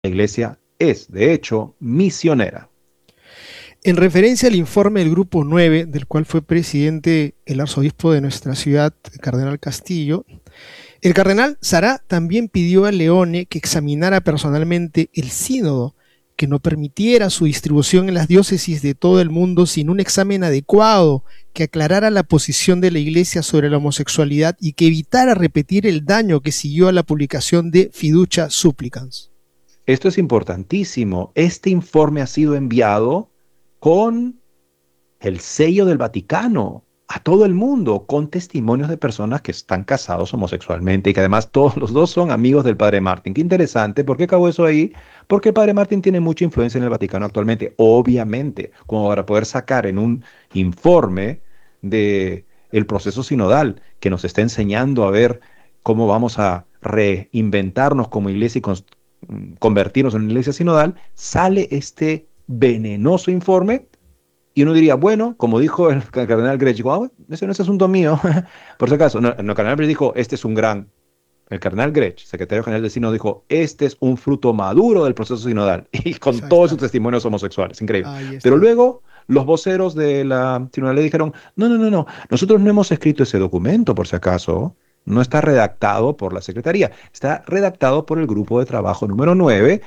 La iglesia es, de hecho, misionera. En referencia al informe del Grupo 9, del cual fue presidente el arzobispo de nuestra ciudad, el cardenal Castillo, el cardenal Sará también pidió a Leone que examinara personalmente el sínodo, que no permitiera su distribución en las diócesis de todo el mundo sin un examen adecuado, que aclarara la posición de la Iglesia sobre la homosexualidad y que evitara repetir el daño que siguió a la publicación de Fiducia Supplicans. Esto es importantísimo. Este informe ha sido enviado con el sello del Vaticano a todo el mundo, con testimonios de personas que están casados homosexualmente y que además todos los dos son amigos del padre Martín. Qué interesante. ¿Por qué acabó eso ahí? Porque el padre Martín tiene mucha influencia en el Vaticano actualmente, obviamente, como para poder sacar en un informe de el proceso sinodal que nos está enseñando a ver cómo vamos a reinventarnos como iglesia y convertirnos en una iglesia sinodal, sale este venenoso informe y uno diría, bueno, como dijo el cardenal Grech, dijo, bueno, ese no es asunto mío, por si acaso. No, el cardenal Grech dijo, este es un gran, el cardenal Grech, secretario general del sínodo, dijo, este es un fruto maduro del proceso sinodal, y con Ahí todos sus está. testimonios homosexuales, increíble. Ahí Pero está. luego los voceros de la sinodal le dijeron, no, no, no, no, nosotros no hemos escrito ese documento, por si acaso. No está redactado por la Secretaría, está redactado por el grupo de trabajo número 9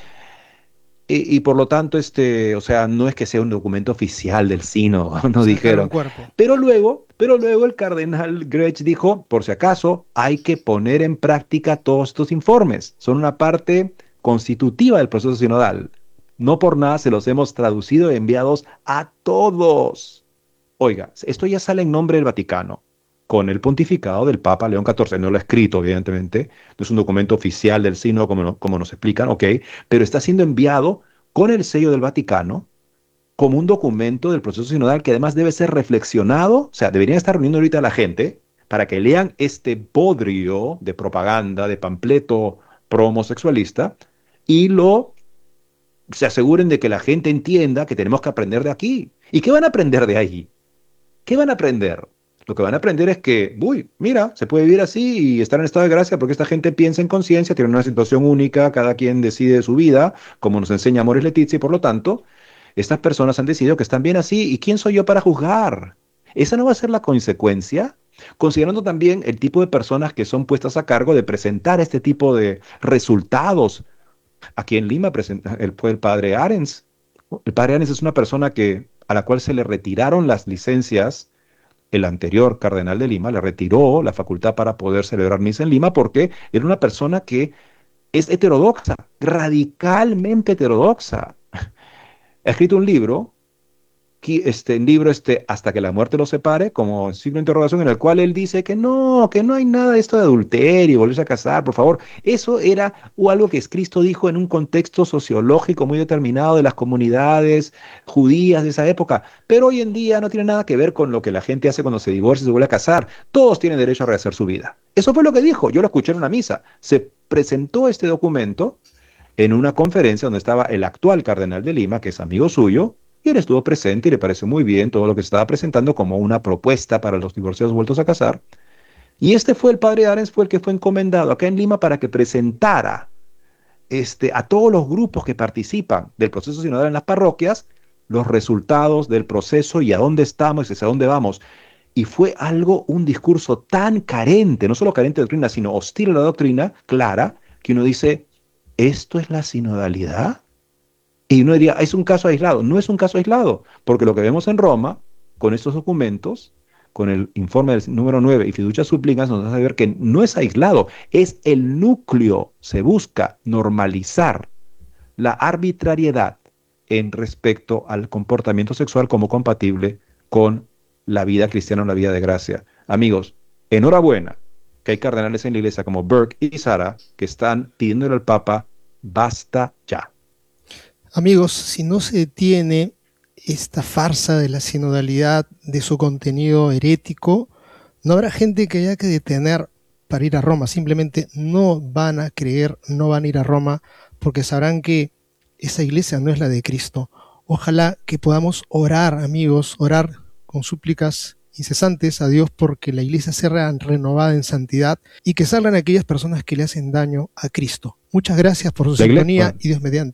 y por lo tanto, o sea, no es que sea un documento oficial del sínodo, nos Sacaron dijeron. cuerpo. Pero luego el cardenal Grech dijo, por si acaso, hay que poner en práctica todos estos informes. Son una parte constitutiva del proceso sinodal. No por nada se los hemos traducido y enviados a todos. Oiga, esto ya sale en nombre del Vaticano, con el pontificado del Papa León XIV. No lo ha escrito, evidentemente, no es un documento oficial del sínodo como, como nos explican, ok, pero está siendo enviado con el sello del Vaticano como un documento del proceso sinodal que además debe ser reflexionado, o sea, deberían estar reuniendo ahorita a la gente para que lean este bodrio de propaganda, de panfleto pro homosexualista y se aseguren de que la gente entienda que tenemos que aprender de aquí. ¿Y qué van a aprender de ahí? ¿Qué van a aprender? Lo que van a aprender es que, uy, mira, se puede vivir así y estar en estado de gracia porque esta gente piensa en conciencia, tiene una situación única, cada quien decide su vida, como nos enseña Amoris Laetitia, y por lo tanto, estas personas han decidido que están bien así. ¿Y quién soy yo para juzgar? Esa no va a ser la consecuencia, considerando también el tipo de personas que son puestas a cargo de presentar este tipo de resultados. Aquí en Lima fue el padre Arens. El padre Arens es una persona a la cual se le retiraron las licencias. El anterior cardenal de Lima le retiró la facultad para poder celebrar misa en Lima porque era una persona que es heterodoxa, radicalmente heterodoxa. Ha escrito un libro, Hasta que la muerte los separe, como signo de interrogación, en el cual él dice que no hay nada de esto de adulterio, volverse a casar, por favor. Eso era algo que Cristo dijo en un contexto sociológico muy determinado de las comunidades judías de esa época. Pero hoy en día no tiene nada que ver con lo que la gente hace cuando se divorcia y se vuelve a casar. Todos tienen derecho a rehacer su vida. Eso fue lo que dijo. Yo lo escuché en una misa. Se presentó este documento en una conferencia donde estaba el actual cardenal de Lima, que es amigo suyo, y él estuvo presente y le pareció muy bien todo lo que se estaba presentando como una propuesta para los divorciados vueltos a casar. Y este fue el padre Arens, fue el que fue encomendado acá en Lima para que presentara a todos los grupos que participan del proceso sinodal en las parroquias los resultados del proceso y a dónde estamos y hacia dónde vamos. Y fue un discurso tan carente, no solo carente de doctrina, sino hostil a la doctrina, clara, que uno dice, ¿esto es la sinodalidad? Y uno diría, es un caso aislado. No es un caso aislado, porque lo que vemos en Roma, con estos documentos, con el informe del número 9 y fiducia supplicans, nos hace ver que no es aislado, es el núcleo. Se busca normalizar la arbitrariedad en respecto al comportamiento sexual como compatible con la vida cristiana o la vida de gracia. Amigos, enhorabuena que hay cardenales en la iglesia como Burke y Sara que están pidiéndole al Papa, basta ya. Amigos, si no se detiene esta farsa de la sinodalidad, de su contenido herético, no habrá gente que haya que detener para ir a Roma. Simplemente no van a creer, no van a ir a Roma, porque sabrán que esa iglesia no es la de Cristo. Ojalá que podamos orar, amigos, orar con súplicas incesantes a Dios porque la iglesia sea renovada en santidad y que salgan aquellas personas que le hacen daño a Cristo. Muchas gracias por su sintonía y Dios mediante.